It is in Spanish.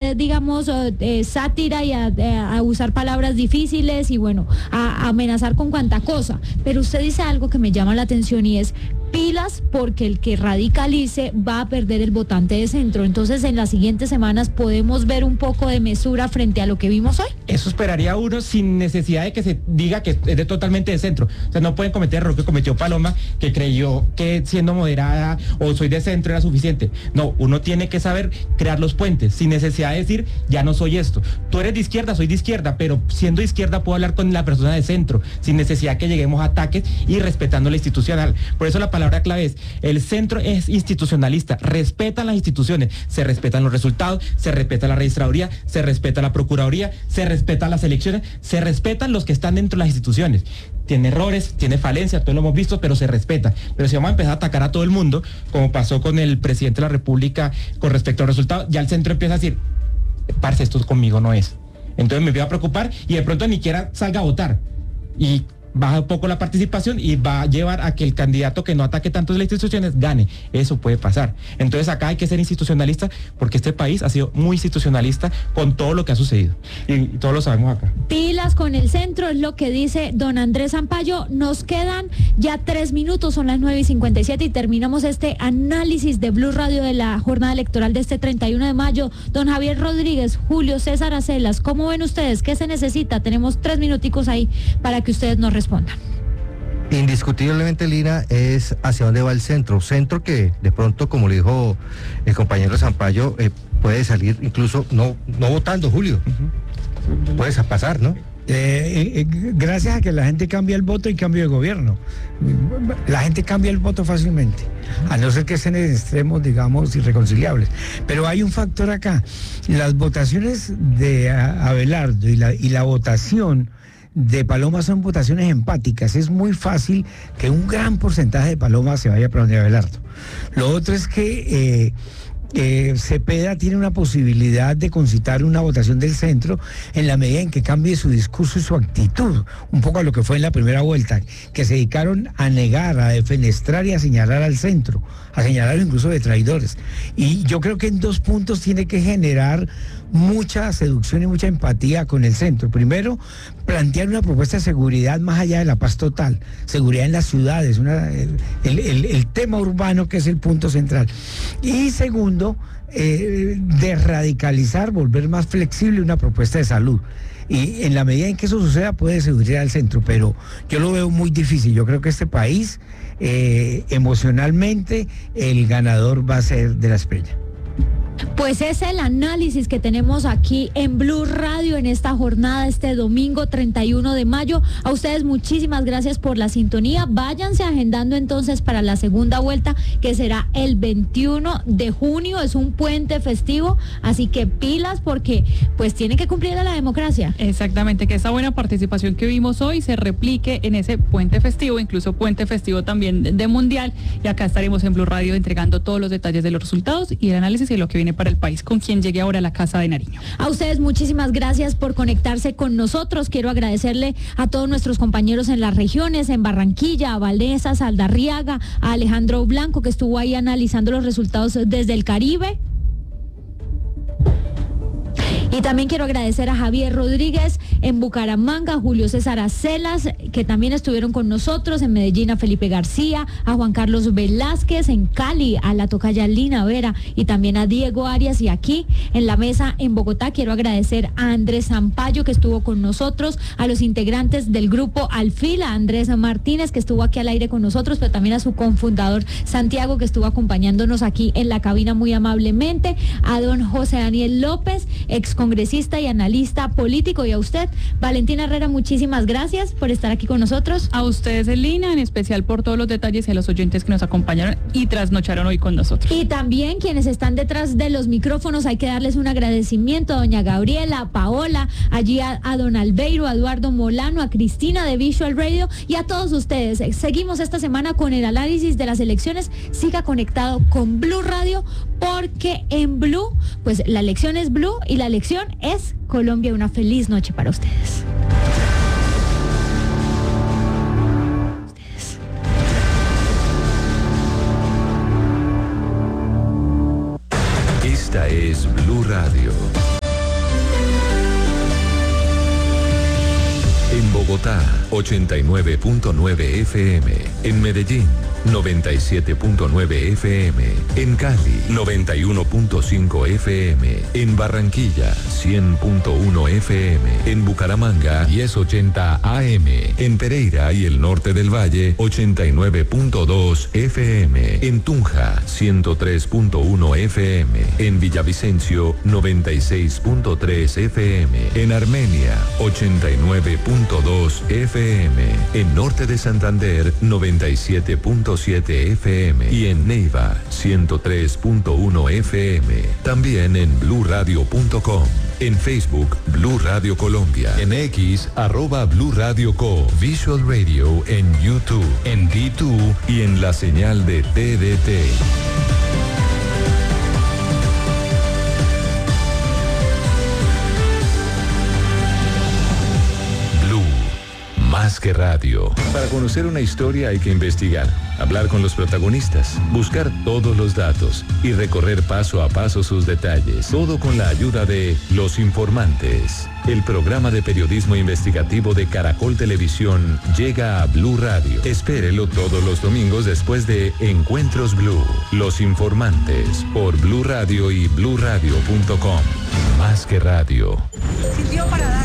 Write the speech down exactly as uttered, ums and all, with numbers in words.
hacer, digamos, eh, sátira y a, a usar palabras difíciles y bueno, a, a amenazar con cuanta cosa. Pero usted dice algo que me llama la atención y es pilas porque el que radicalice va a perder el votante de centro. Entonces, en las siguientes semanas podemos ver un poco de mesura frente a lo que vimos hoy. Eso esperaría uno sin necesidad de que se diga que es de totalmente de centro. O sea, no pueden cometer el error que cometió Paloma, que creyó que siendo moderada o soy de centro era suficiente. No, uno tiene que saber crear los puentes, sin necesidad de decir, ya no soy esto. Tú eres de izquierda, soy de izquierda, pero siendo de izquierda puedo hablar con la persona de centro, sin necesidad que lleguemos a ataques y respetando la institucional. Por eso la palabra palabra clave es, el centro es institucionalista, respetan las instituciones, se respetan los resultados, se respeta la registraduría, se respeta la procuraduría, se respetan las elecciones, se respetan los que están dentro de las instituciones. Tiene errores, tiene falencias, todos lo hemos visto, pero se respeta. Pero si vamos a empezar a atacar a todo el mundo, como pasó con el presidente de la República con respecto al resultado, ya el centro empieza a decir, parce, esto conmigo no es. Entonces me empiezo a preocupar y de pronto ni siquiera salga a votar. Y baja un poco la participación y va a llevar a que el candidato que no ataque tanto las instituciones gane. Eso puede pasar. Entonces acá hay que ser institucionalista porque este país ha sido muy institucionalista con todo lo que ha sucedido. Y, y todos lo sabemos acá. Pilas con el centro, es lo que dice don Andrés Sampaio. Nos quedan ya tres minutos, son las nueve y cincuenta y siete y terminamos este análisis de Blue Radio de la jornada electoral de este treinta y uno de mayo. Don Javier Rodríguez, Julio César Acelas, ¿cómo ven ustedes? ¿Qué se necesita? Tenemos tres minuticos ahí para que ustedes nos respondan. Indiscutiblemente, Lina, es hacia dónde va el centro. Centro que de pronto, como le dijo el compañero Sampaio, eh, puede salir incluso no, no votando, Julio. Uh-huh. Puede pasar, ¿no? Eh, eh, gracias a que la gente cambia el voto y cambio de gobierno. La gente cambia el voto fácilmente, a no ser que estén en extremos, digamos, irreconciliables. Pero hay un factor acá. Las votaciones de Abelardo y la, y la votación de Paloma son votaciones empáticas. Es muy fácil que un gran porcentaje de Paloma se vaya para donde Abelardo. Lo otro es que eh, eh, Cepeda tiene una posibilidad de concitar una votación del centro en la medida en que cambie su discurso y su actitud, un poco a lo que fue en la primera vuelta, que se dedicaron a negar, a defenestrar y a señalar al centro, a señalar incluso de traidores. Y yo creo que en dos puntos tiene que generar mucha seducción y mucha empatía con el centro. Primero, plantear una propuesta de seguridad más allá de la paz total, seguridad en las ciudades, una, el, el, el tema urbano que es el punto central. Y segundo, eh, desradicalizar, volver más flexible una propuesta de salud. Y en la medida en que eso suceda puede seducir al centro, pero yo lo veo muy difícil. Yo creo que este país, eh, emocionalmente, el ganador va a ser de la Espriella. Pues es el análisis que tenemos aquí en Blue Radio en esta jornada, este domingo treinta y uno de mayo. A ustedes muchísimas gracias por la sintonía. Váyanse agendando entonces para la segunda vuelta, que será el veintiuno de junio. Es un puente festivo, así que pilas porque pues tiene que cumplir a la democracia. Exactamente, que esa buena participación que vimos hoy se replique en ese puente festivo, incluso puente festivo también de, de Mundial. Y acá estaremos en Blue Radio entregando todos los detalles de los resultados y el análisis de lo que viene para el país, con quien llegue ahora a la Casa de Nariño. A ustedes muchísimas gracias por conectarse con nosotros. Quiero agradecerle a todos nuestros compañeros en las regiones, en Barranquilla, a Valdeza, Saldarriaga, a Alejandro Blanco, que estuvo ahí analizando los resultados desde el Caribe. Y también quiero agradecer a Javier Rodríguez en Bucaramanga, a Julio César Acelas, que también estuvieron con nosotros, en Medellín a Felipe García, a Juan Carlos Velázquez, en Cali a la tocaya Lina Vera y también a Diego Arias. Y aquí en la mesa en Bogotá quiero agradecer a Andrés Sampaio, que estuvo con nosotros, a los integrantes del grupo Alfil, a Andrés Martínez, que estuvo aquí al aire con nosotros, pero también a su cofundador Santiago, que estuvo acompañándonos aquí en la cabina muy amablemente, a don José Daniel López, ex congresista y analista político, y a usted, Valentina Herrera, muchísimas gracias por estar aquí con nosotros. A ustedes, Elina, en especial por todos los detalles y a los oyentes que nos acompañaron y trasnocharon hoy con nosotros. Y también quienes están detrás de los micrófonos, hay que darles un agradecimiento a doña Gabriela, a Paola, allí a, a don Albeiro, a Eduardo Molano, a Cristina de Visual Radio y a todos ustedes. Seguimos esta semana con el análisis de las elecciones. Siga conectado con Blue Radio, porque en Blue, pues la elección es Blue y la elección es Colombia. Una feliz noche para ustedes. Esta es Blue Radio. Bogotá, ochenta y nueve punto nueve F M. En Medellín, noventa y siete punto nueve F M. En Cali, noventa y uno punto cinco F M. En Barranquilla, cien punto uno F M. En Bucaramanga, diez ochenta A M. En Pereira y el norte del Valle, ochenta y nueve punto dos F M. En Tunja, ciento tres punto uno F M. En Villavicencio, noventa y seis punto tres F M. En Armenia, ochenta y nueve punto dos F M. En Norte de Santander, noventa y siete punto siete F M. Y en Neiva, ciento tres punto uno F M. También en blue radio punto com. En Facebook, Blue Radio Colombia. En X, arroba Blue Radio Co. Visual Radio en YouTube, en D dos y en la señal de T D T. Más que radio. Para conocer una historia hay que investigar, hablar con los protagonistas, buscar todos los datos y recorrer paso a paso sus detalles. Todo con la ayuda de Los Informantes. El programa de periodismo investigativo de Caracol Televisión llega a Blue Radio. Espérelo todos los domingos después de Encuentros Blue. Los Informantes por Blue Radio y blue radio punto com. Más que radio. Sirvió para dar